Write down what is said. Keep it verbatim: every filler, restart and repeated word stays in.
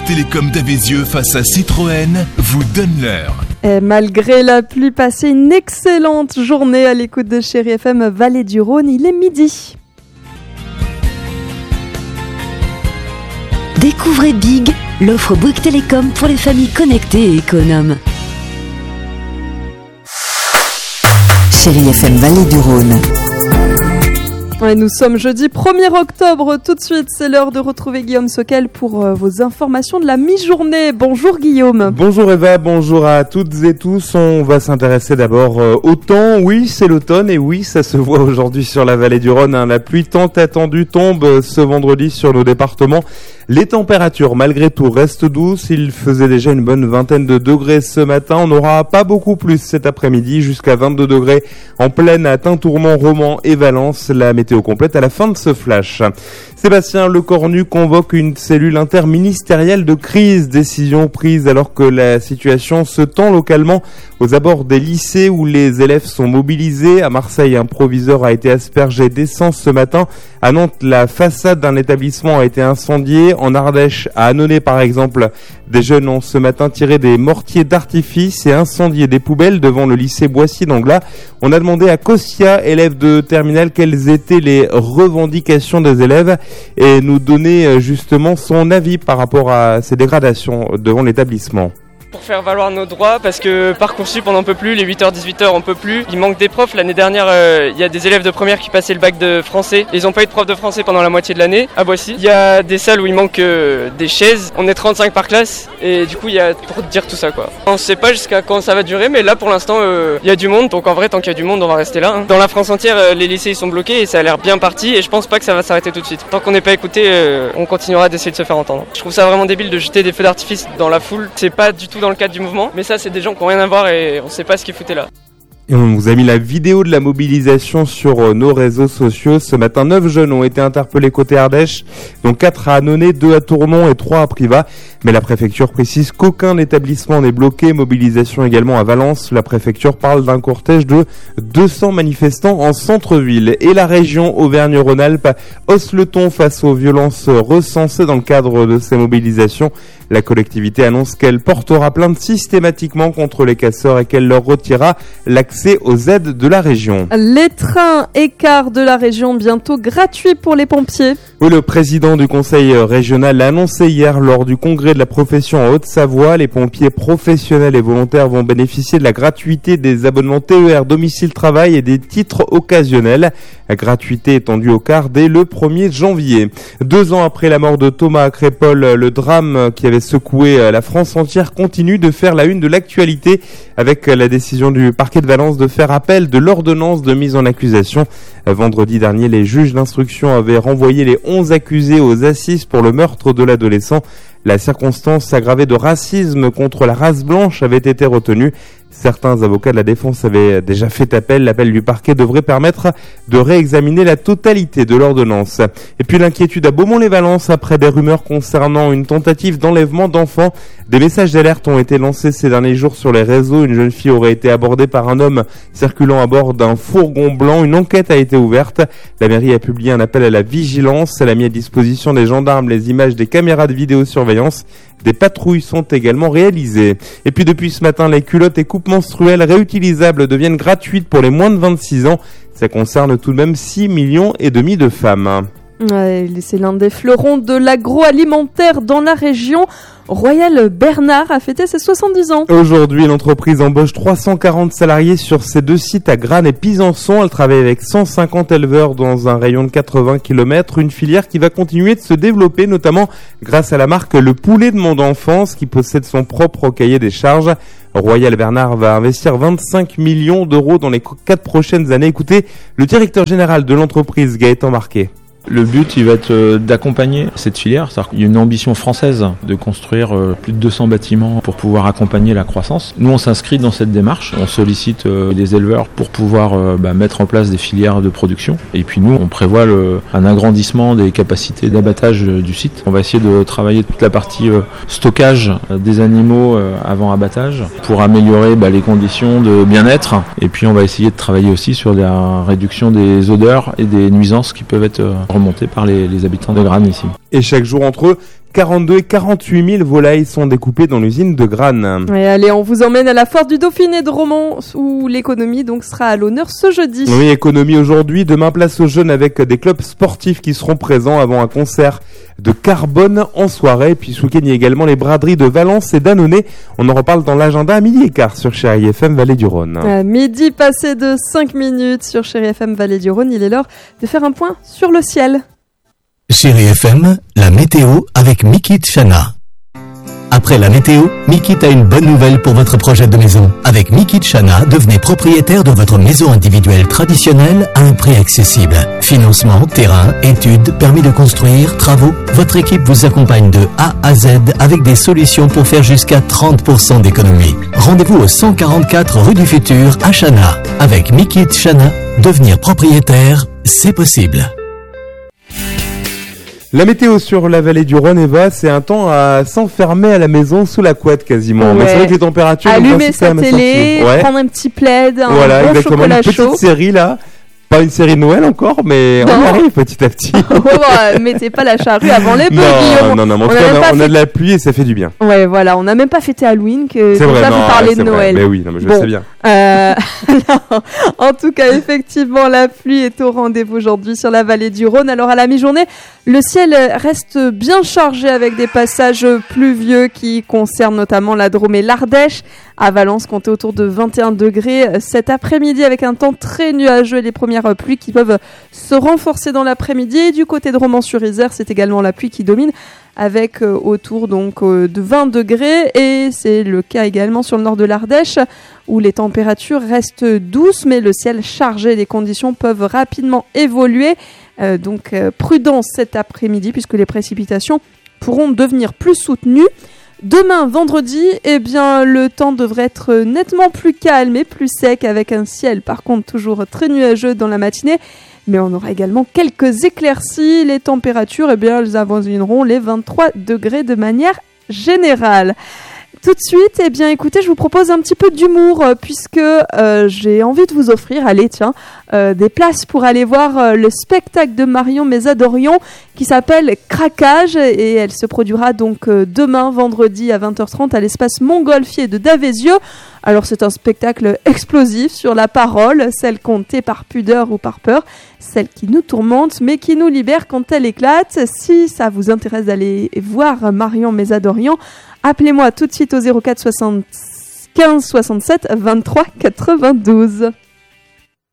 Télécom d'Avézieux face à Citroën vous donne l'heure. Et malgré la pluie, passez une excellente journée à l'écoute de Chérie F M Vallée du Rhône. Il est midi. Découvrez Big, l'offre Bouygues Télécom pour les familles connectées et économes. Chérie F M Vallée du Rhône. Ouais, nous sommes jeudi premier octobre. Tout de suite, c'est l'heure de retrouver Guillaume Soquel pour euh, vos informations de la mi-journée. Bonjour Guillaume. Bonjour Eva, bonjour à toutes et tous. On va s'intéresser d'abord euh, au temps. Oui, c'est l'automne et oui, ça se voit aujourd'hui sur la vallée du Rhône. Hein. La pluie tant attendue tombe euh, ce vendredi sur nos départements. Les températures, malgré tout, restent douces. Il faisait déjà une bonne vingtaine de degrés ce matin. On n'aura pas beaucoup plus cet après-midi, jusqu'à vingt-deux degrés en pleine à Tintourmont, Romans et Valence. La météo complète à la fin de ce flash. Sébastien Lecornu convoque une cellule interministérielle de crise. Décision prise alors que la situation se tend localement aux abords des lycées où les élèves sont mobilisés. À Marseille, un proviseur a été aspergé d'essence ce matin. À Nantes, la façade d'un établissement a été incendiée. En Ardèche, à Annonay par exemple, des jeunes ont ce matin tiré des mortiers d'artifice et incendié des poubelles devant le lycée Boissier d'Anglas. On a demandé à Kossia, élève de terminale, quelles étaient les revendications des élèves et nous donner justement son avis par rapport à ces dégradations devant l'établissement. Pour faire valoir nos droits, parce que Parcoursup on n'en peut plus, les huit heures dix-huit heures on peut plus. Il manque des profs. L'année dernière, il euh, y a des élèves de première qui passaient le bac de français. Ils n'ont pas eu de prof de français pendant la moitié de l'année à Boissy. Il y a des salles où il manque euh, des chaises. On est trente-cinq par classe et du coup il y a pour dire tout ça quoi. On ne sait pas jusqu'à quand ça va durer, mais là pour l'instant il euh, y a du monde. Donc en vrai, tant qu'il y a du monde, on va rester là. Hein. Dans la France entière, euh, les lycées ils sont bloqués et ça a l'air bien parti. Et je pense pas que ça va s'arrêter tout de suite. Tant qu'on n'est pas écouté, euh, on continuera d'essayer de se faire entendre. Je trouve ça vraiment débile de jeter des feux d'artifice dans la foule. C'est pas du tout dans le cadre du mouvement. Mais ça, c'est des gens qui n'ont rien à voir et on sait pas ce qu'ils foutaient là. Et on vous a mis la vidéo de la mobilisation sur nos réseaux sociaux. Ce matin, neuf jeunes ont été interpellés côté Ardèche, dont quatre à Annonay, deux à Tournon et trois à Privas. Mais la préfecture précise qu'aucun établissement n'est bloqué. Mobilisation également à Valence. La préfecture parle d'un cortège de deux cents manifestants en centre-ville. Et la région Auvergne-Rhône-Alpes hausse le ton face aux violences recensées dans le cadre de ces mobilisations. La collectivité annonce qu'elle portera plainte systématiquement contre les casseurs et qu'elle leur retirera l'accès aux aides de la région. Les trains et cars de la région bientôt gratuits pour les pompiers. Oui, le président du conseil régional l'a annoncé hier lors du congrès de la profession en Haute-Savoie. Les pompiers professionnels et volontaires vont bénéficier de la gratuité des abonnements T E R domicile-travail et des titres occasionnels. La gratuité étendue aux cars dès le premier janvier. Deux ans après la mort de Thomas Crépol, le drame qui avait secoué la France entière continue de faire la une de l'actualité avec la décision du parquet de Valence de faire appel de l'ordonnance de mise en accusation. Vendredi dernier, les juges d'instruction avaient renvoyé les onze accusés aux assises pour le meurtre de l'adolescent. La circonstance aggravée de racisme contre la race blanche avait été retenue. Certains avocats de la défense avaient déjà fait appel. L'appel du parquet devrait permettre de réexaminer la totalité de l'ordonnance. Et puis l'inquiétude à Beaumont-les-Valences après des rumeurs concernant une tentative d'enlèvement d'enfants. Des messages d'alerte ont été lancés ces derniers jours sur les réseaux. Une jeune fille aurait été abordée par un homme circulant à bord d'un fourgon blanc. Une enquête a été ouverte. La mairie a publié un appel à la vigilance. Elle a mis à disposition des gendarmes les images des caméras de vidéosurveillance. Des patrouilles sont également réalisées. Et puis depuis ce matin, les culottes et coupes menstruelles réutilisables deviennent gratuites pour les moins de vingt-six ans. Ça concerne tout de même six millions et demi de femmes. Ouais, c'est l'un des fleurons de l'agroalimentaire dans la région. Royal Bernard a fêté ses soixante-dix ans. Aujourd'hui, l'entreprise embauche trois cent quarante salariés sur ses deux sites à Granes et Pisançon. Elle travaille avec cent cinquante éleveurs dans un rayon de quatre-vingts kilomètres. Une filière qui va continuer de se développer, notamment grâce à la marque Le Poulet de mon enfance qui possède son propre cahier des charges. Royal Bernard va investir vingt-cinq millions d'euros dans les quatre prochaines années. Écoutez, le directeur général de l'entreprise, Gaëtan Marquet. Le but, il va être d'accompagner cette filière. C'est-à-dire qu'il y a une ambition française de construire plus de deux cents bâtiments pour pouvoir accompagner la croissance. Nous, on s'inscrit dans cette démarche. On sollicite des éleveurs pour pouvoir bah, mettre en place des filières de production. Et puis nous, on prévoit le, un agrandissement des capacités d'abattage du site. On va essayer de travailler toute la partie stockage des animaux avant abattage pour améliorer bah, les conditions de bien-être. Et puis, on va essayer de travailler aussi sur la réduction des odeurs et des nuisances qui peuvent être remontés par les, les habitants de Granes ici. Et chaque jour entre quarante-deux et quarante-huit mille volailles sont découpées dans l'usine de Grane. Et allez, on vous emmène à la foire du Dauphiné de Romans où l'économie donc sera à l'honneur ce jeudi. Oui, économie aujourd'hui, demain place aux jeunes avec des clubs sportifs qui seront présents avant un concert de Carbone en soirée. Puis ce week-end, il y a également les braderies de Valence et d'Annonay. On en reparle dans l'agenda à midi et quart sur Chérie F M Vallée du Rhône. À midi passé de cinq minutes sur Chérie F M Vallée du Rhône, il est l'heure de faire un point sur le ciel. Chérie F M, la météo avec Mikit Chana. Après la météo, Mikit a une bonne nouvelle pour votre projet de maison. Avec Mikit Chana, devenez propriétaire de votre maison individuelle traditionnelle à un prix accessible. Financement, terrain, études, permis de construire, travaux. Votre équipe vous accompagne de A à Z avec des solutions pour faire jusqu'à trente pour cent d'économie. Rendez-vous au cent quarante-quatre rue du Futur à Chana. Avec Mikit Chana, devenir propriétaire, c'est possible. La météo sur la vallée du Rhône, Eva, c'est un temps à s'enfermer à la maison sous la couette quasiment. Ouais. Mais c'est vrai que les températures... Allumer sa télé, ouais. prendre un petit plaid, un voilà, bon exactement, chocolat une petite chaud. série là. Pas une série de Noël encore, mais non. On y arrive petit à petit. Oh, bah, mettez pas la charrue avant les bœufs, Guillaume. Non, non, non, on, on, a, on, a, on a de la pluie et ça fait du bien. Ouais, voilà, on n'a même pas fêté Halloween, que c'est déjà vrai, non, vous parlez de vrai. Noël. Mais oui, non, mais je bon. le sais bien. Euh, alors, en tout cas, effectivement, la pluie est au rendez-vous aujourd'hui sur la vallée du Rhône. Alors, à la mi-journée, le ciel reste bien chargé avec des passages pluvieux qui concernent notamment la Drôme et l'Ardèche. À Valence, comptez autour de vingt et un degrés cet après-midi avec un temps très nuageux et les premières pluies qui peuvent se renforcer dans l'après-midi. Et du côté de Romans-sur-Isère, c'est également la pluie qui domine avec euh, autour donc euh, de vingt degrés et c'est le cas également sur le nord de l'Ardèche où les températures restent douces mais le ciel chargé, les conditions peuvent rapidement évoluer. Euh, donc euh, prudence cet après-midi puisque les précipitations pourront devenir plus soutenues. Demain, vendredi, eh bien, le temps devrait être nettement plus calme et plus sec avec un ciel, par contre, toujours très nuageux dans la matinée. Mais on aura également quelques éclaircies. Les températures, eh bien, elles avoisineront les vingt-trois degrés de manière générale. Tout de suite, eh bien, écoutez, je vous propose un petit peu d'humour euh, puisque euh, j'ai envie de vous offrir, allez, tiens, euh, des places pour aller voir euh, le spectacle de Marion Mézadorion qui s'appelle Craquage et elle se produira donc euh, demain, vendredi à vingt heures trente à l'espace Montgolfier de Davézieux. Alors, c'est un spectacle explosif sur la parole, celle comptée par pudeur ou par peur, celle qui nous tourmente mais qui nous libère quand elle éclate. Si ça vous intéresse d'aller voir Marion Mézadorion, appelez-moi tout de suite au zéro quatre soixante-quinze soixante-sept vingt-trois quatre-vingt-douze.